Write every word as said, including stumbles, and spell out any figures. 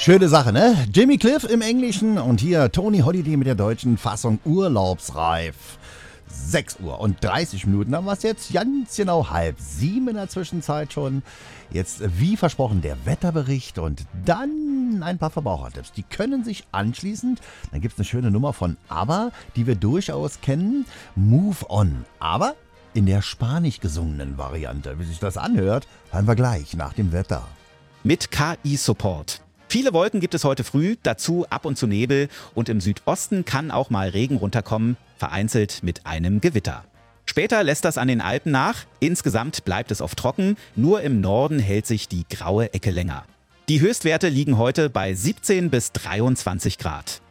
Schöne Sache, ne? Jimmy Cliff im Englischen und hier Tony Holiday mit der deutschen Fassung Urlaubsreif. sechs Uhr und dreißig Minuten haben wir es jetzt, ganz genau halb sieben in der Zwischenzeit schon. Jetzt, wie versprochen, der Wetterbericht und dann ein paar Verbrauchertipps. Die können sich anschließend, dann gibt es eine schöne Nummer von ABBA, die wir durchaus kennen, Move On. Aber in der spanisch gesungenen Variante. Wie sich das anhört, hören wir gleich nach dem Wetter. Mit K I-Support. Viele Wolken gibt es heute früh, dazu ab und zu Nebel und im Südosten kann auch mal Regen runterkommen, vereinzelt mit einem Gewitter. Später lässt das an den Alpen nach, insgesamt bleibt es oft trocken, nur im Norden hält sich die graue Ecke länger. Die Höchstwerte liegen heute bei siebzehn bis dreiundzwanzig Grad.